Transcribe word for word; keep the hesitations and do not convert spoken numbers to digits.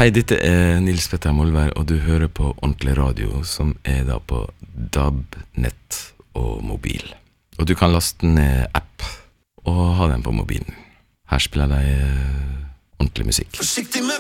Hei, dette er Nils Petter Molvær, og du hører på Ordentlig Radio, som er da på D A B, nett og mobil. Og du kan laste ned app og ha den på mobilen. Her spiller de uh, ordentlig musikk. Forsiktig med